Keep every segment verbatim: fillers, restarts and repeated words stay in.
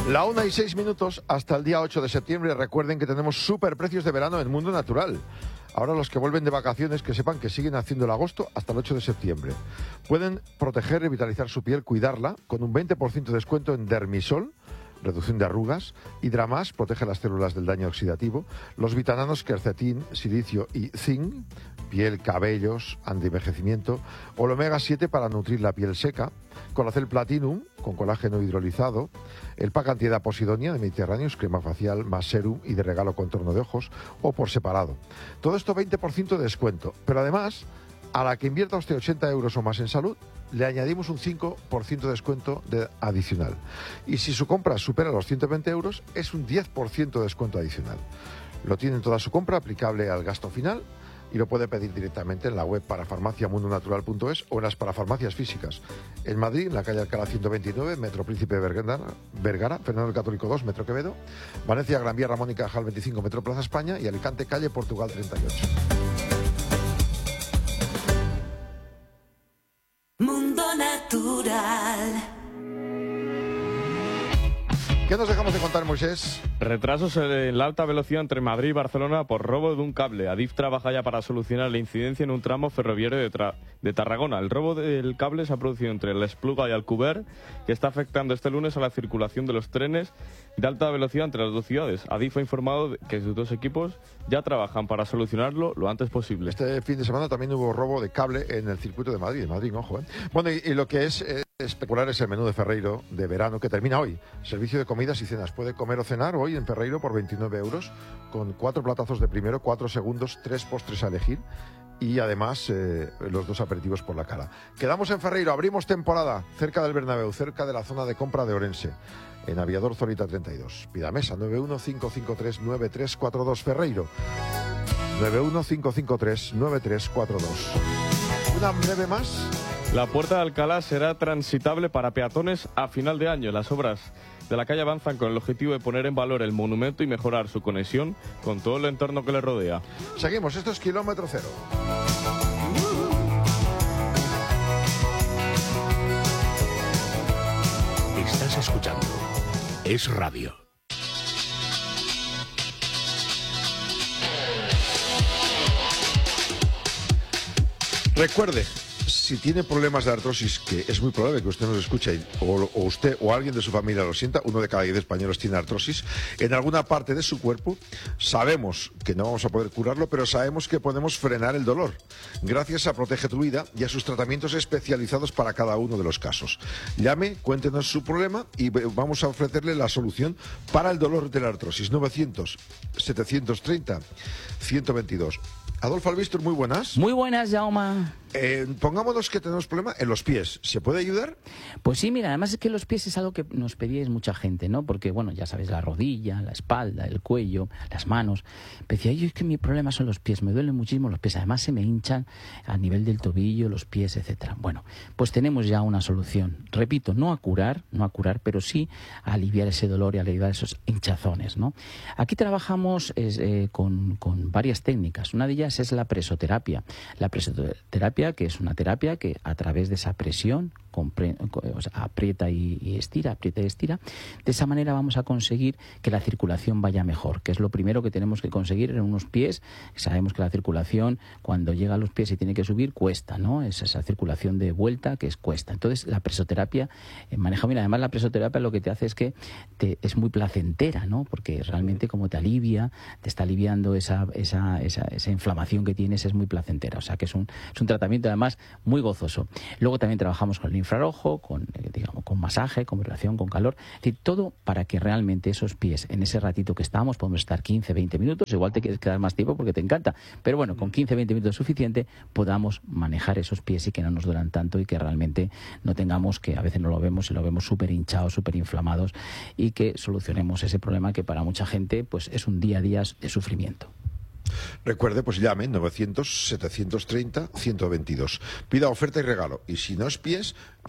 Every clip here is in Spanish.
La una y seis minutos hasta el día ocho de septiembre. Recuerden que tenemos superprecios de verano en Mundo Natural. Ahora los que vuelven de vacaciones, que sepan que siguen haciendo el agosto hasta el ocho de septiembre. Pueden proteger, revitalizar su piel, cuidarla, con un veinte por ciento de descuento en Dermisol, reducción de arrugas, Hidramas, protege las células del daño oxidativo, los vitananos quercetín, silicio y zinc, piel, cabellos, antienvejecimiento, o el omega siete para nutrir la piel seca, Colacel Platinum, con colágeno hidrolizado, el pack antiedad Posidonia de Mediterráneos, crema facial más serum y de regalo contorno de ojos, o por separado. Todo esto veinte por ciento de descuento, pero además, a la que invierta usted ochenta euros o más en salud, le añadimos un cinco por ciento de descuento de adicional. Y si su compra supera los ciento veinte euros, es un diez por ciento de descuento adicional. Lo tiene en toda su compra, aplicable al gasto final, y lo puede pedir directamente en la web parafarmacia mundo natural punto es o en las parafarmacias físicas. En Madrid, en la calle Alcalá ciento veintinueve, Metro Príncipe Vergara, Vergara, Fernando el Católico dos, Metro Quevedo, Valencia, Gran Vía, Ramón y Cajal veinticinco, Metro Plaza España, y Alicante, calle Portugal treinta y ocho. Mundo Natural. ¿Qué nos dejamos de contar, Moisés? Retrasos en la alta velocidad entre Madrid y Barcelona por robo de un cable. Adif trabaja ya para solucionar la incidencia en un tramo ferroviario de, tra- de Tarragona. El robo del cable se ha producido entre La Espluga y Alcover, que está afectando este lunes a la circulación de los trenes de alta velocidad entre las dos ciudades. Adif ha informado que sus dos equipos ya trabajan para solucionarlo lo antes posible. Este fin de semana también hubo robo de cable en el circuito de Madrid. De Madrid, ojo, ¿eh? Bueno, y, y lo que es eh, especular es el menú de Ferreiro de verano, que termina hoy. Servicio de comidas y cenas. Puede comer o cenar hoy en Ferreiro por veintinueve euros, con cuatro platazos de primero, cuatro segundos, tres postres a elegir y además eh, los dos aperitivos por la cara. Quedamos en Ferreiro, abrimos temporada cerca del Bernabéu, cerca de la zona de compra de Orense, en Aviador Zorita treinta y dos. Pida mesa nueve uno cinco cinco tres nueve tres cuatro dos Ferreiro. nueve uno cinco cinco tres nueve tres cuatro dos. Una breve más. La Puerta de Alcalá será transitable para peatones a final de año. Las obras de la calle avanzan con el objetivo de poner en valor el monumento y mejorar su conexión con todo el entorno que le rodea. Seguimos, esto es Kilómetro Cero. Estás escuchando Es Radio. Recuerde, si tiene problemas de artrosis, que es muy probable que usted nos escuche, o, o usted o alguien de su familia lo sienta, uno de cada diez españoles tiene artrosis, en alguna parte de su cuerpo, sabemos que no vamos a poder curarlo, pero sabemos que podemos frenar el dolor, gracias a Protege tu Vida y a sus tratamientos especializados para cada uno de los casos. Llame, cuéntenos su problema y vamos a ofrecerle la solución para el dolor de la artrosis. novecientos, setecientos treinta, ciento veintidós. Adolfo Albistur, muy buenas. Muy buenas, Jaume. Eh, pongámonos que tenemos problema en los pies. ¿Se puede ayudar? Pues sí, mira, además es que los pies es algo que nos pedíais mucha gente, ¿no? Porque, bueno, ya sabes, la rodilla, la espalda, el cuello, las manos. Pero decía, yo es que mi problema son los pies, me duelen muchísimo los pies. Además se me hinchan a nivel del tobillo, los pies, etcétera. Bueno, pues tenemos ya una solución. Repito, no a curar, no a curar, pero sí a aliviar ese dolor y a aliviar esos hinchazones, ¿no? Aquí trabajamos eh, con, con varias técnicas. Una de ellas es la presoterapia. La presoterapia, que es una terapia que a través de esa presión compre, o sea, aprieta y, y estira, aprieta y estira. De esa manera vamos a conseguir que la circulación vaya mejor, que es lo primero que tenemos que conseguir en unos pies. Sabemos que la circulación, cuando llega a los pies y tiene que subir, cuesta, ¿no? Es esa circulación de vuelta que es cuesta. Entonces, la presoterapia eh, maneja bien. Además, la presoterapia lo que te hace es que te, es muy placentera, ¿no? Porque realmente como te alivia, te está aliviando esa, esa, esa, esa inflamación que tienes, es muy placentera. O sea, que es un, es un tratamiento además muy gozoso. Luego también trabajamos con el infrarrojo, con, eh, digamos, con masaje, con vibración, con calor. Es decir, todo para que realmente esos pies, en ese ratito que estamos, podemos estar quince, veinte minutos, igual te quieres quedar más tiempo porque te encanta, pero bueno, con quince, veinte minutos es suficiente, podamos manejar esos pies y que no nos duelan tanto y que realmente no tengamos, que a veces no lo vemos y lo vemos súper hinchados, súper inflamados, y que solucionemos ese problema que para mucha gente pues es un día a día de sufrimiento. Recuerde, pues llame novecientos, setecientos treinta, ciento veintidós. Pida oferta y regalo. Y si no es pies,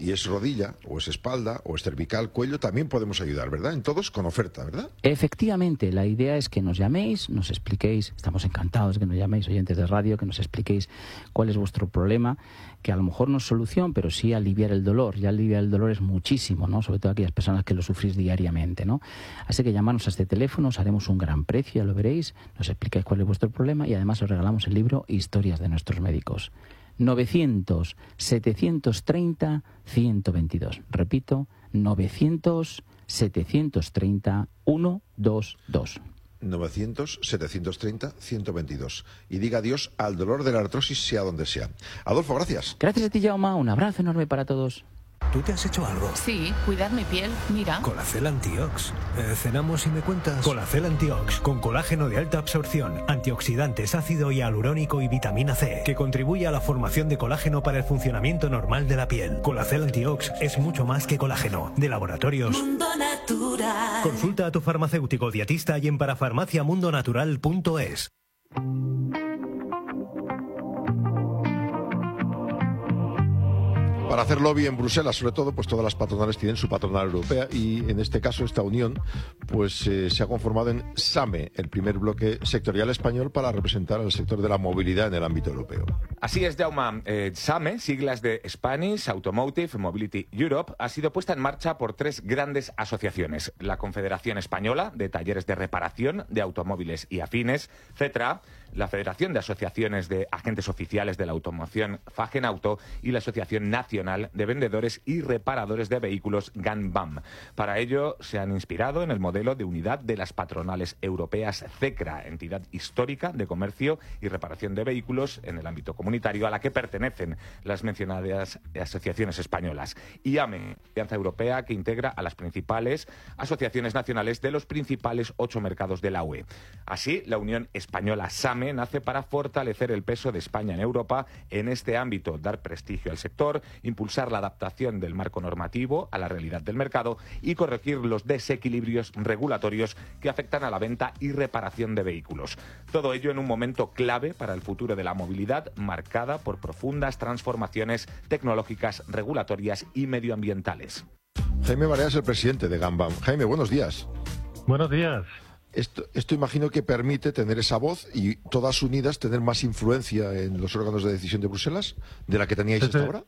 y es rodilla, o es espalda, o es cervical, cuello, también podemos ayudar, ¿verdad? En todos con oferta, ¿verdad? Efectivamente, la idea es que nos llaméis, nos expliquéis, estamos encantados de que nos llaméis, oyentes de radio, que nos expliquéis cuál es vuestro problema, que a lo mejor no es solución, pero sí aliviar el dolor. Ya aliviar el dolor es muchísimo, ¿no? Sobre todo aquellas personas que lo sufrís diariamente, ¿no? Así que llamarnos a este teléfono, os haremos un gran precio, ya lo veréis, nos explicáis cuál es vuestro problema y además os regalamos el libro Historias de nuestros médicos. novecientos, setecientos treinta, ciento veintidós. Repito, novecientos, setecientos treinta, ciento veintidós. novecientos, setecientos treinta, ciento veintidós. Y diga adiós al dolor de la artrosis, sea donde sea. Adolfo, gracias. Gracias a ti, Jaume. Un abrazo enorme para todos. ¿Tú te has hecho algo? Sí, cuidar mi piel, mira. Colacel Antiox. Eh, cenamos y me cuentas. Colacel Antiox, con colágeno de alta absorción, antioxidantes, ácido hialurónico y vitamina C, que contribuye a la formación de colágeno para el funcionamiento normal de la piel. Colacel Antiox es mucho más que colágeno. De Laboratorios Mundo Natural. Consulta a tu farmacéutico dietista y en parafarmacia mundo natural punto es. Para hacer lobby en Bruselas, sobre todo, pues todas las patronales tienen su patronal europea y en este caso esta unión pues eh, se ha conformado en SAME, el primer bloque sectorial español para representar al sector de la movilidad en el ámbito europeo. Así es, Jaume. Eh, SAME, siglas de Spanish Automotive Mobility Europe, ha sido puesta en marcha por tres grandes asociaciones. La Confederación Española de Talleres de Reparación de Automóviles y Afines, CETRA, la Federación de Asociaciones de Agentes Oficiales de la Automoción, Fagenauto, y la Asociación Nacional de Vendedores y Reparadores de Vehículos, GANBAM. Para ello se han inspirado en el modelo de unidad de las patronales europeas CECRA, entidad histórica de comercio y reparación de vehículos en el ámbito comunitario a la que pertenecen las mencionadas asociaciones españolas, y AME, Alianza Europea, que integra a las principales asociaciones nacionales de los principales ocho mercados de la U E. Así, la Unión Española SAME nace para fortalecer el peso de España en Europa en este ámbito, dar prestigio al sector, impulsar la adaptación del marco normativo a la realidad del mercado y corregir los desequilibrios regulatorios que afectan a la venta y reparación de vehículos. Todo ello en un momento clave para el futuro de la movilidad, marcada por profundas transformaciones tecnológicas, regulatorias y medioambientales. Jaime Barea es el presidente de GANBAM. Jaime, buenos días. Buenos días. Esto, esto imagino que permite tener esa voz y todas unidas tener más influencia en los órganos de decisión de Bruselas de la que teníais ese, hasta ahora.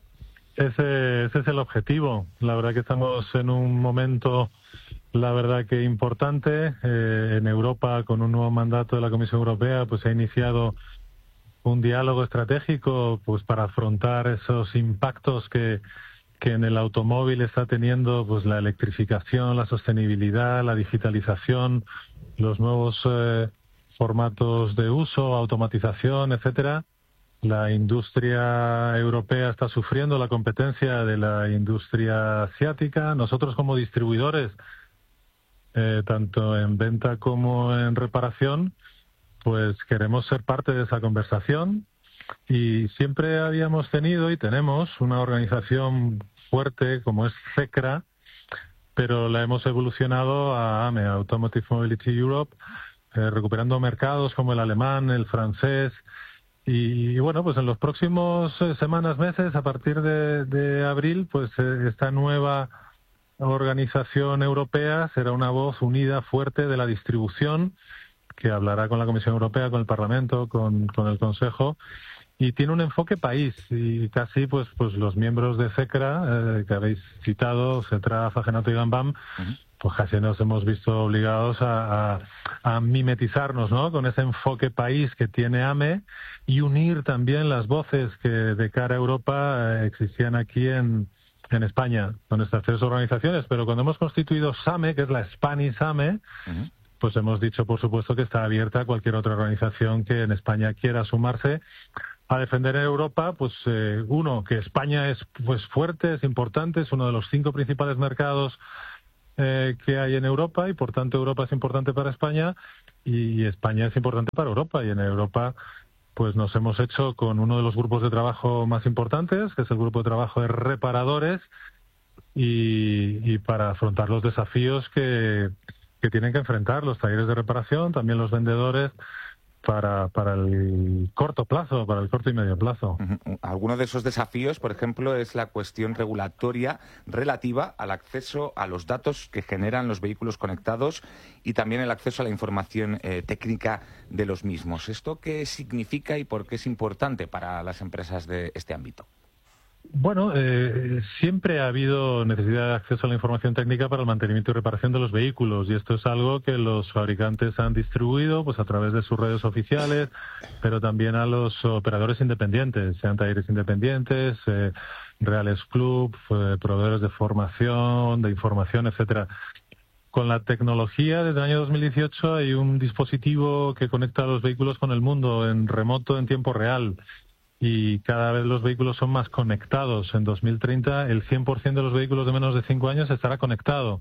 Ese, ese es el objetivo. La verdad que estamos en un momento, la verdad que importante. Eh, en Europa, con un nuevo mandato de la Comisión Europea, pues se ha iniciado un diálogo estratégico pues para afrontar esos impactos que que en el automóvil está teniendo pues la electrificación, la sostenibilidad, la digitalización, los nuevos eh, formatos de uso, automatización, etcétera. La industria europea está sufriendo la competencia de la industria asiática. Nosotros como distribuidores, eh, tanto en venta como en reparación, pues queremos ser parte de esa conversación. Y siempre habíamos tenido y tenemos una organización fuerte como es CECRA, pero la hemos evolucionado a AME, Automotive Mobility Europe, eh, recuperando mercados como el alemán, el francés. Y, y bueno, pues en los próximos eh, semanas, meses, a partir de, de abril, pues eh, esta nueva organización europea será una voz unida, fuerte de la distribución, que hablará con la Comisión Europea, con el Parlamento, con, con el Consejo, y tiene un enfoque país, y casi pues pues los miembros de CECRA, eh, que habéis citado, CETRA, Fagenauto y GANBAM, uh-huh. pues casi nos hemos visto obligados a, a, a mimetizarnos, ¿no?, con ese enfoque país que tiene AME, y unir también las voces que de cara a Europa eh, existían aquí en, en España, con estas tres organizaciones. Pero cuando hemos constituido SAME, que es la Spanish SAME, uh-huh. pues hemos dicho, por supuesto, que está abierta a cualquier otra organización que en España quiera sumarse a defender en Europa, pues eh, uno, que España es pues fuerte, es importante, es uno de los cinco principales mercados eh, que hay en Europa, y por tanto Europa es importante para España y España es importante para Europa, y en Europa pues nos hemos hecho con uno de los grupos de trabajo más importantes, que es el grupo de trabajo de reparadores, y, y para afrontar los desafíos que, que tienen que enfrentar los talleres de reparación, también los vendedores, para, para el corto plazo, para el corto y medio plazo. Uh-huh. Alguno de esos desafíos, por ejemplo, es la cuestión regulatoria relativa al acceso a los datos que generan los vehículos conectados y también el acceso a la información eh, técnica de los mismos. ¿Esto qué significa y por qué es importante para las empresas de este ámbito? Bueno, eh, siempre ha habido necesidad de acceso a la información técnica para el mantenimiento y reparación de los vehículos, y esto es algo que los fabricantes han distribuido pues a través de sus redes oficiales, pero también a los operadores independientes, sean talleres independientes, eh, reales club, eh, proveedores de formación, de información, etcétera. Con la tecnología, desde el año dos mil dieciocho hay un dispositivo que conecta los vehículos con el mundo en remoto, en tiempo real. Y cada vez los vehículos son más conectados. En dos mil treinta el cien por ciento de los vehículos de menos de cinco años estará conectado.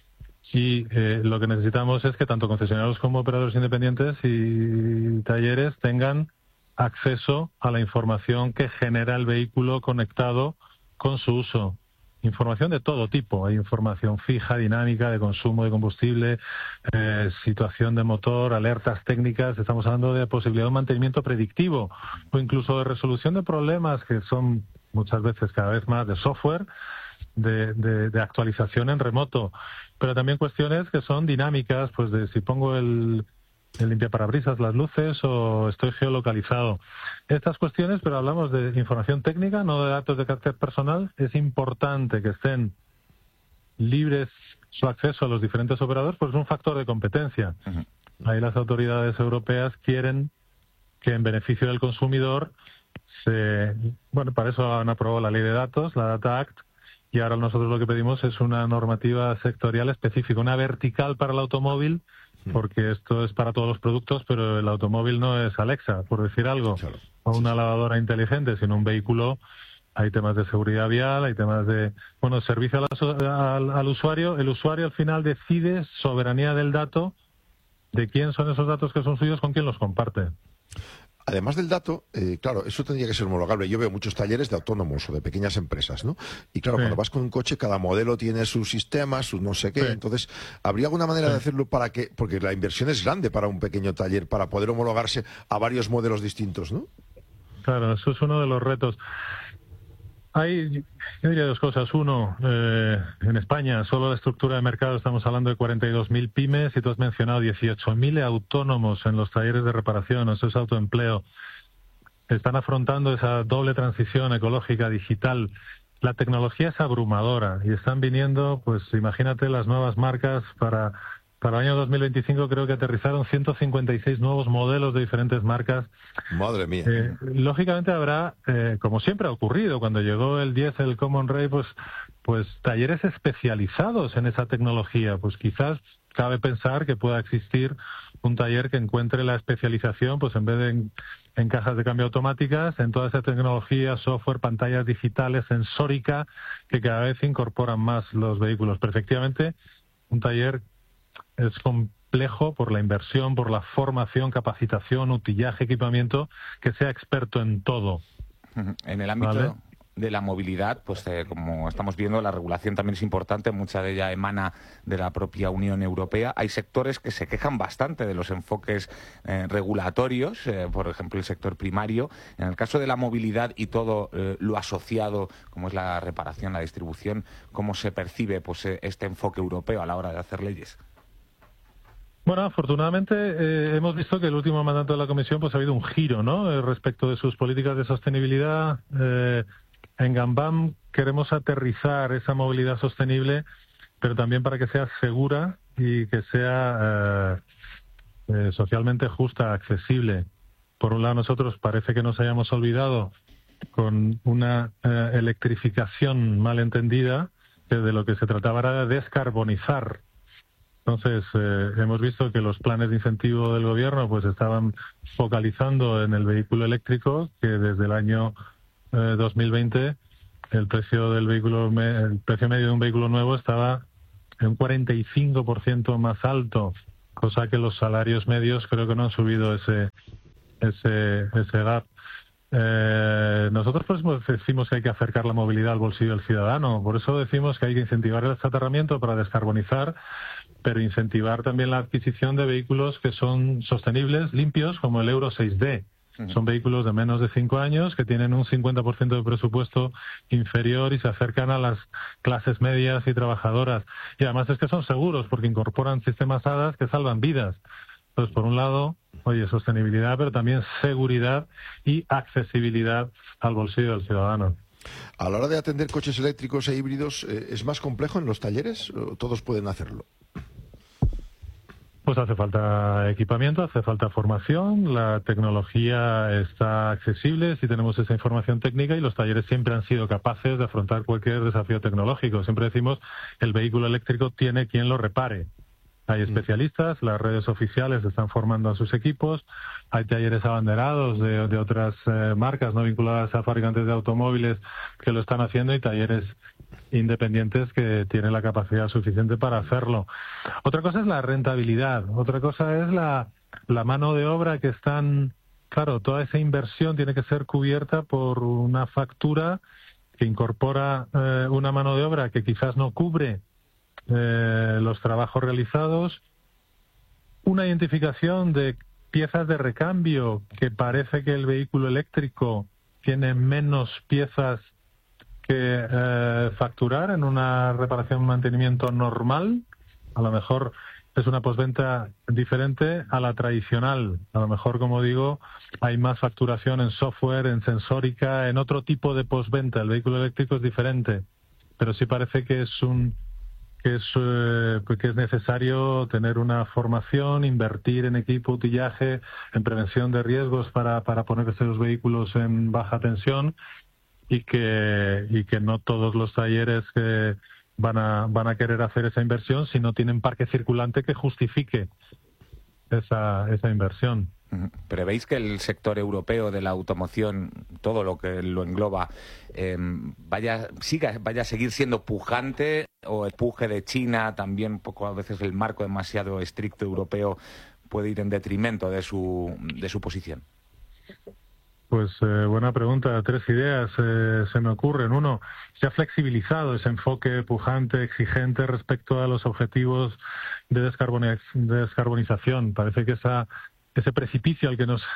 Y eh, lo que necesitamos es que tanto concesionarios como operadores independientes y talleres tengan acceso a la información que genera el vehículo conectado con su uso. Información de todo tipo. Hay información fija, dinámica, de consumo de combustible, eh, situación de motor, alertas técnicas. Estamos hablando de posibilidad de un mantenimiento predictivo o incluso de resolución de problemas que son muchas veces cada vez más de software, de, de, de actualización en remoto. Pero también cuestiones que son dinámicas, pues de si pongo el... el limpiaparabrisas, las luces o estoy geolocalizado. Estas cuestiones, pero hablamos de información técnica, no de datos de carácter personal. Es importante que estén libres su acceso a los diferentes operadores, pues es un factor de competencia. Uh-huh. Ahí las autoridades europeas quieren que en beneficio del consumidor se... Bueno, para eso han aprobado la ley de datos, la Data Act, y ahora nosotros lo que pedimos es una normativa sectorial específica, una vertical para el automóvil, porque esto es para todos los productos, pero el automóvil no es Alexa, por decir algo, claro, o una lavadora inteligente, sino un vehículo. Hay temas de seguridad vial, hay temas de, bueno, servicio al, al, al usuario. El usuario al final decide soberanía del dato, de quién son esos datos que son suyos, con quién los comparte. Además del dato, eh, claro, eso tendría que ser homologable. Yo veo muchos talleres de autónomos o de pequeñas empresas, ¿no? Y claro, sí, cuando vas con un coche, cada modelo tiene su sistema, su no sé qué. Sí. Entonces, ¿habría alguna manera sí. de hacerlo para que...? Porque la inversión es grande para un pequeño taller, para poder homologarse a varios modelos distintos, ¿no? Claro, eso es uno de los retos. Hay, yo diría dos cosas. Uno, eh, en España, solo la estructura de mercado, estamos hablando de cuarenta y dos mil pymes, y tú has mencionado dieciocho mil autónomos en los talleres de reparación, eso es autoempleo. Están afrontando esa doble transición ecológica, digital. La tecnología es abrumadora y están viniendo, pues imagínate, las nuevas marcas para... Para el año dos mil veinticinco creo que aterrizaron ciento cincuenta y seis nuevos modelos de diferentes marcas. Madre mía. Eh, lógicamente habrá, eh, como siempre ha ocurrido, cuando llegó el diez, el Common Rail, pues, pues talleres especializados en esa tecnología. Pues quizás cabe pensar que pueda existir un taller que encuentre la especialización, pues en vez de en, en cajas de cambio automáticas, en toda esa tecnología, software, pantallas digitales, sensórica, que cada vez incorporan más los vehículos. Pero efectivamente, un taller es complejo por la inversión, por la formación, capacitación, utillaje, equipamiento, que sea experto en todo. En el ámbito ¿Vale? de la movilidad, pues eh, como estamos viendo, la regulación también es importante, mucha de ella emana de la propia Unión Europea. Hay sectores que se quejan bastante de los enfoques eh, regulatorios, eh, por ejemplo el sector primario. En el caso de la movilidad y todo eh, lo asociado, como es la reparación, la distribución, ¿cómo se percibe pues eh, este enfoque europeo a la hora de hacer leyes? Bueno, afortunadamente eh, hemos visto que el último mandato de la Comisión pues ha habido un giro, ¿no? Eh, respecto de sus políticas de sostenibilidad. Eh, en Gambam queremos aterrizar esa movilidad sostenible, pero también para que sea segura y que sea eh, eh, socialmente justa, accesible. Por un lado, nosotros parece que nos hayamos olvidado con una eh, electrificación mal entendida, que de lo que se trataba era de descarbonizar. Entonces, eh, hemos visto que los planes de incentivo del gobierno pues estaban focalizando en el vehículo eléctrico, que desde el año eh, dos mil veinte el precio del vehículo me, el precio medio de un vehículo nuevo estaba en un cuarenta y cinco por ciento más alto, cosa que los salarios medios creo que no han subido ese ese ese gap. Eh, nosotros por eso decimos que hay que acercar la movilidad al bolsillo del ciudadano. Por eso decimos que hay que incentivar el achatarramiento para descarbonizar, pero incentivar también la adquisición de vehículos que son sostenibles, limpios, como el Euro seis D. Son vehículos de menos de cinco años que tienen un cincuenta por ciento de presupuesto inferior y se acercan a las clases medias y trabajadoras. Y además es que son seguros porque incorporan sistemas A D A S que salvan vidas. Entonces, por un lado, oye, sostenibilidad, pero también seguridad y accesibilidad al bolsillo del ciudadano. A la hora de atender coches eléctricos e híbridos, eh, ¿es más complejo en los talleres o todos pueden hacerlo? Pues hace falta equipamiento, hace falta formación, la tecnología está accesible si tenemos esa información técnica y los talleres siempre han sido capaces de afrontar cualquier desafío tecnológico. Siempre decimos el vehículo eléctrico tiene quien lo repare. Hay especialistas, las redes oficiales están formando a sus equipos, hay talleres abanderados de, de otras eh, marcas no vinculadas a fabricantes de automóviles que lo están haciendo y talleres independientes que tienen la capacidad suficiente para hacerlo. Otra cosa es la rentabilidad, otra cosa es la, la mano de obra que están... Claro, toda esa inversión tiene que ser cubierta por una factura que incorpora eh, una mano de obra que quizás no cubre eh, los trabajos realizados, una identificación de piezas de recambio, que parece que el vehículo eléctrico tiene menos piezas que eh, facturar en una reparación y mantenimiento normal. A lo mejor es una postventa diferente a la tradicional. A lo mejor, como digo, hay más facturación en software, en sensórica, en otro tipo de postventa. El vehículo eléctrico es diferente, pero sí parece que es un que es eh, que es necesario tener una formación, invertir en equipo, utillaje, en prevención de riesgos para para poner esos vehículos en baja tensión. Y que, y que no todos los talleres que van a, van a querer hacer esa inversión si no tienen parque circulante que justifique esa, esa inversión. ¿Prevéis que el sector europeo de la automoción, todo lo que lo engloba, eh, vaya, siga, vaya a seguir siendo pujante, o el puje de China, también un poco a veces el marco demasiado estricto europeo puede ir en detrimento de su, de su posición? Pues eh, buena pregunta. Tres ideas eh, se me ocurren. Uno, se ha flexibilizado ese enfoque pujante, exigente respecto a los objetivos de, descarboniz de descarbonización. Parece que esa, ese precipicio al que nos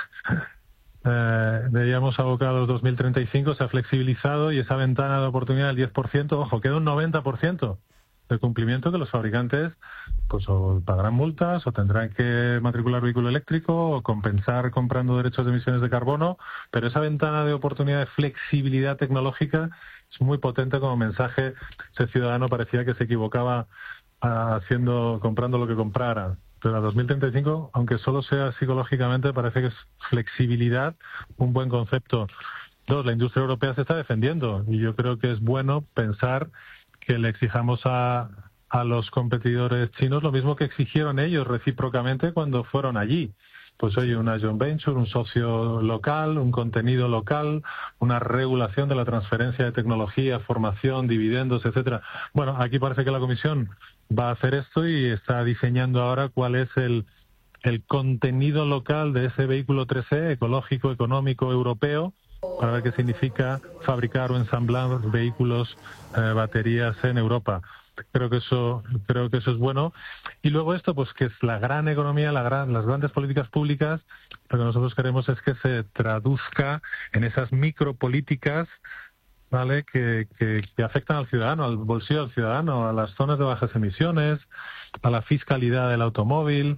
eh, veíamos abocados dos mil treinta y cinco se ha flexibilizado y esa ventana de oportunidad del diez por ciento, ojo, queda un noventa por ciento de cumplimiento que los fabricantes pues o pagarán multas o tendrán que matricular vehículo eléctrico o compensar comprando derechos de emisiones de carbono, pero esa ventana de oportunidad de flexibilidad tecnológica es muy potente como mensaje. Ese ciudadano parecía que se equivocaba haciendo comprando lo que comprara, pero a dos mil treinta y cinco, aunque solo sea psicológicamente, parece que es flexibilidad un buen concepto. Dos, la industria europea se está defendiendo y yo creo que es bueno pensar que le exijamos a, a los competidores chinos lo mismo que exigieron ellos recíprocamente cuando fueron allí. Pues oye, una joint venture, un socio local, un contenido local, una regulación de la transferencia de tecnología, formación, dividendos, etcétera. Bueno, aquí parece que la Comisión va a hacer esto y está diseñando ahora cuál es el, el contenido local de ese vehículo tres E, ecológico, económico, europeo, para ver qué significa fabricar o ensamblar vehículos, eh, baterías en Europa. Creo que eso, creo que eso es bueno. Y luego esto, pues que es la gran economía, la gran, las grandes políticas públicas, lo que nosotros queremos es que se traduzca en esas micropolíticas, ¿vale? Que, que, que afectan al ciudadano, al bolsillo del ciudadano, a las zonas de bajas emisiones, a la fiscalidad del automóvil,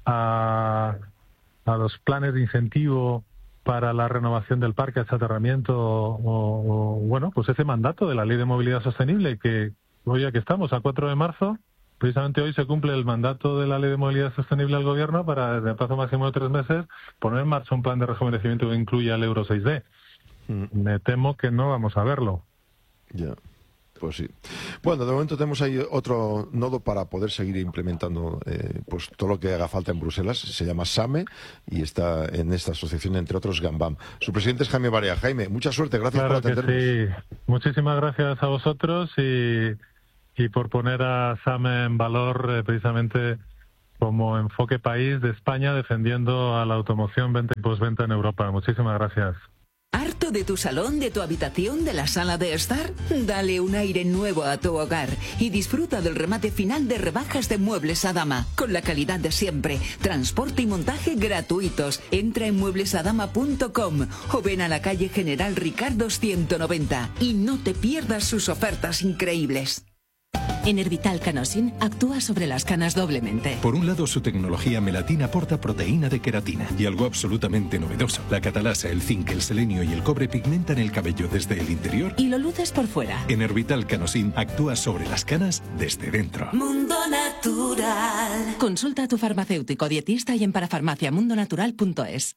a, a los planes de incentivo para la renovación del parque, achatarramiento o, o, bueno, pues ese mandato de la Ley de Movilidad Sostenible que, hoy aquí estamos, a cuatro de marzo, precisamente hoy se cumple el mandato de la Ley de Movilidad Sostenible al Gobierno para, desde el plazo máximo de tres meses, poner en marcha un plan de rejuvenecimiento que incluya el Euro seis D. Mm. Me temo que no vamos a verlo. Ya. Pues sí. Bueno, de momento tenemos ahí otro nodo para poder seguir implementando eh, pues todo lo que haga falta en Bruselas. Se llama SAME y está en esta asociación, entre otros, Gambam. Su presidente es Jaime Barea. Jaime, mucha suerte. Gracias claro por atendernos. Que sí. Muchísimas gracias a vosotros y, y por poner a SAME en valor eh, precisamente como enfoque país de España defendiendo a la automoción, venta y postventa en Europa. Muchísimas gracias. cuarto, de tu salón, de tu habitación, de la sala de estar? Dale un aire nuevo a tu hogar y disfruta del remate final de rebajas de Muebles Adama, con la calidad de siempre, transporte y montaje gratuitos. Entra en muebles adama punto com o ven a la calle General Ricardo ciento noventa y no te pierdas sus ofertas increíbles. Enervital Canosin actúa sobre las canas doblemente. Por un lado, su tecnología Melatin aporta proteína de queratina. Y algo absolutamente novedoso: la catalasa, el zinc, el selenio y el cobre pigmentan el cabello desde el interior. Y lo luces por fuera. Enervital Canosin actúa sobre las canas desde dentro. Mundo Natural. Consulta a tu farmacéutico dietista y en parafarmacia mundo natural punto es.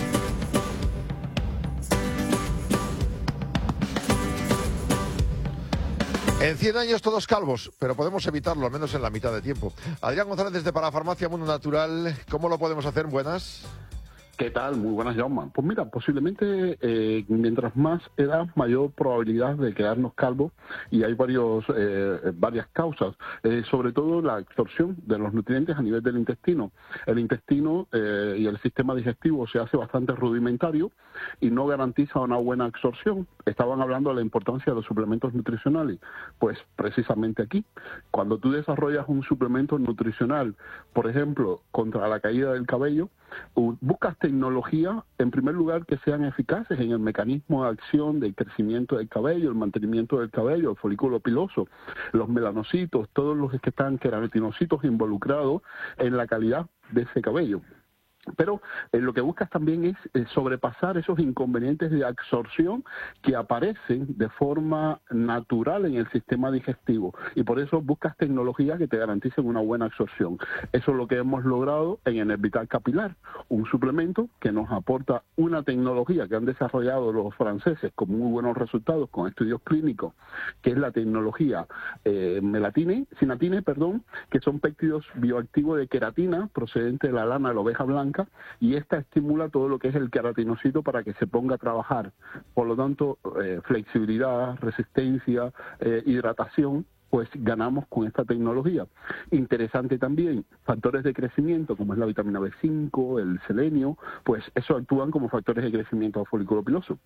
En cien años todos calvos, pero podemos evitarlo, al menos en la mitad de tiempo. Adrián González, desde Parafarmacia Mundo Natural, ¿cómo lo podemos hacer? Buenas. ¿Qué tal? Muy buenas, Jaume. Pues mira, posiblemente eh, mientras más edad, mayor probabilidad de quedarnos calvos, y hay varios eh, varias causas, eh, sobre todo la absorción de los nutrientes a nivel del intestino. El intestino eh, y el sistema digestivo se hace bastante rudimentario y no garantiza una buena absorción. Estaban hablando de la importancia de los suplementos nutricionales. Pues precisamente aquí, cuando tú desarrollas un suplemento nutricional, por ejemplo, contra la caída del cabello, buscas tecnología, en primer lugar, que sean eficaces en el mecanismo de acción del crecimiento del cabello, el mantenimiento del cabello, el folículo piloso, los melanocitos, todos los que están queratinocitos involucrados en la calidad de ese cabello. Pero eh, lo que buscas también es eh, sobrepasar esos inconvenientes de absorción que aparecen de forma natural en el sistema digestivo, y por eso buscas tecnologías que te garanticen una buena absorción. Eso es lo que hemos logrado en Enervital Capilar, un suplemento que nos aporta una tecnología que han desarrollado los franceses con muy buenos resultados, con estudios clínicos, que es la tecnología eh, melatine, sinatine, perdón, que son péptidos bioactivos de queratina procedente de la lana de la oveja blanca, y esta estimula todo lo que es el queratinocito para que se ponga a trabajar. Por lo tanto, eh, flexibilidad, resistencia, eh, hidratación, pues ganamos con esta tecnología. Interesante también, factores de crecimiento como es la vitamina B cinco, el selenio, pues eso actúan como factores de crecimiento del folículo piloso.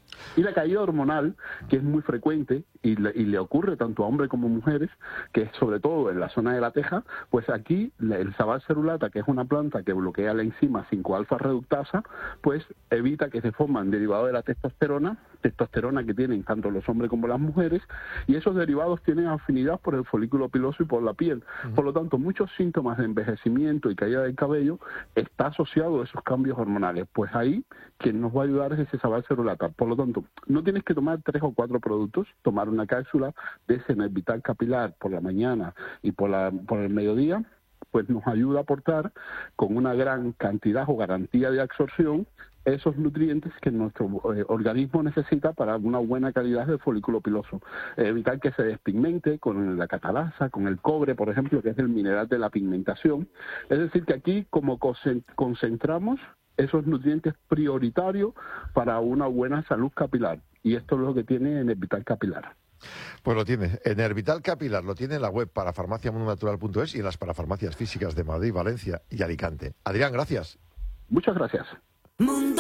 Y la caída hormonal, que es muy frecuente y le, y le ocurre tanto a hombres como a mujeres, que es sobre todo en la zona de la teja, pues aquí el Sabal cerulata, que es una planta que bloquea la enzima cinco alfa reductasa, pues evita que se forman derivados de la testosterona, testosterona que tienen tanto los hombres como las mujeres, y esos derivados tienen afinidad por el folículo piloso y por la piel. Uh-huh. Por lo tanto, muchos síntomas de envejecimiento y caída del cabello está asociado a esos cambios hormonales. Pues ahí quien nos va a ayudar es ese Sabal cerulata. Por lo tanto, no tienes que tomar tres o cuatro productos, tomar una cápsula de ese Enervital Capilar por la mañana y por, la, por el mediodía, pues nos ayuda a aportar con una gran cantidad o garantía de absorción esos nutrientes que nuestro eh, organismo necesita para una buena calidad de folículo piloso. Eh, evitar que se despigmente con la catalasa, con el cobre, por ejemplo, que es el mineral de la pigmentación. Es decir, que aquí como concentramos esos nutrientes prioritarios para una buena salud capilar. Y esto es lo que tiene Enervital Capilar. Pues lo tiene. Enervital Capilar lo tiene en la web parafarmacia mundo natural punto es y en las parafarmacias físicas de Madrid, Valencia y Alicante. Adrián, gracias. Muchas gracias. Mundo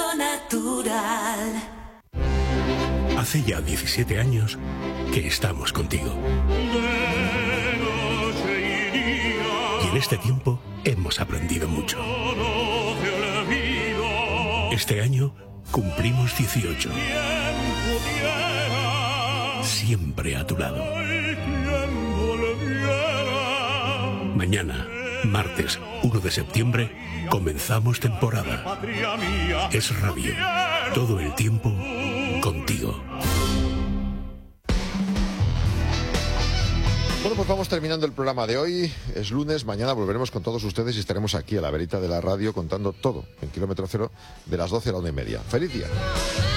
Natural. Hace ya diecisiete años que estamos contigo. Y en este tiempo hemos aprendido mucho. Este año cumplimos dieciocho. Siempre a tu lado. Mañana, martes uno de septiembre, comenzamos temporada. Es Radio. Todo el tiempo contigo. Bueno, pues vamos terminando el programa de hoy. Es lunes, mañana volveremos con todos ustedes y estaremos aquí a la verita de la radio contando todo en Kilómetro Cero de las doce a la una y media. ¡Feliz día!